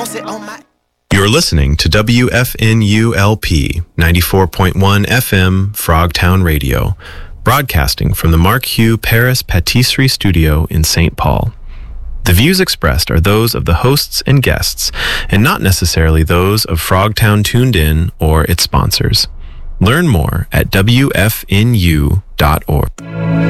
You're listening to WFNULP 94.1 FM Frogtown Radio, broadcasting from the Mark Hugh Paris Patisserie Studio in St. Paul. The views expressed are those of the hosts and guests, and not necessarily those of Frogtown Tuned In or its sponsors. Learn more at WFNU.org.